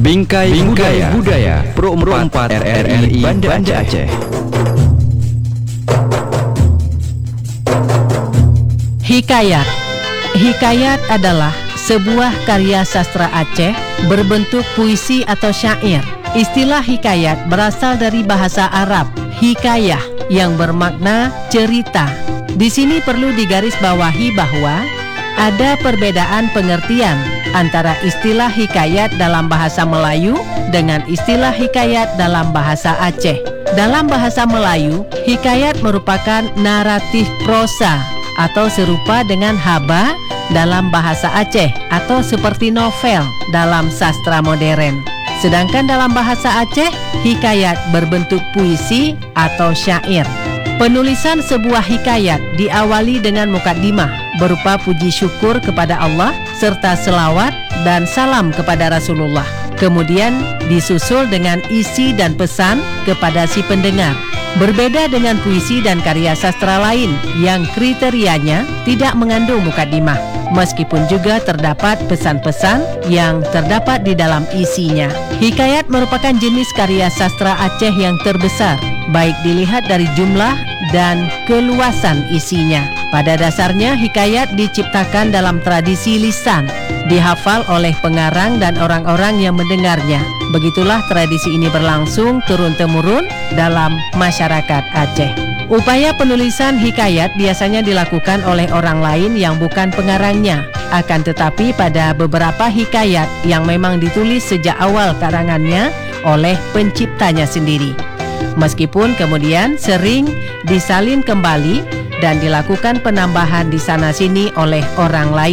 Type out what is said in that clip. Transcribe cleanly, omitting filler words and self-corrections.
Bingkai Budaya Pro 4 RRI Banda Aceh. Hikayat adalah sebuah karya sastra Aceh berbentuk puisi atau syair. Istilah hikayat berasal dari bahasa Arab hikayah yang bermakna cerita. Di sini perlu digarisbawahi bahwa ada perbedaan pengertian antara istilah hikayat dalam bahasa Melayu dengan istilah hikayat dalam bahasa Aceh. Dalam bahasa Melayu, hikayat merupakan naratif prosa atau serupa dengan haba dalam bahasa Aceh atau seperti novel dalam sastra modern. Sedangkan dalam bahasa Aceh, hikayat berbentuk puisi atau syair. Penulisan sebuah hikayat diawali dengan mukaddimah berupa puji syukur kepada Allah serta selawat dan salam kepada Rasulullah. Kemudian disusul dengan isi dan pesan kepada si pendengar. Berbeda dengan puisi dan karya sastra lain yang kriterianya tidak mengandung mukaddimah, meskipun juga terdapat pesan-pesan yang terdapat di dalam isinya. Hikayat merupakan jenis karya sastra Aceh yang terbesar, baik dilihat dari jumlah dan keluasan isinya. Pada dasarnya, hikayat diciptakan dalam tradisi lisan, dihafal oleh pengarang dan orang-orang yang mendengarnya. Begitulah tradisi ini berlangsung turun-temurun dalam masyarakat Aceh. Upaya penulisan hikayat biasanya dilakukan oleh orang lain yang bukan pengarangnya. Akan tetapi pada beberapa hikayat yang memang ditulis sejak awal karangannya oleh penciptanya sendiri, meskipun kemudian sering disalin kembali dan dilakukan penambahan di sana-sini oleh orang lain.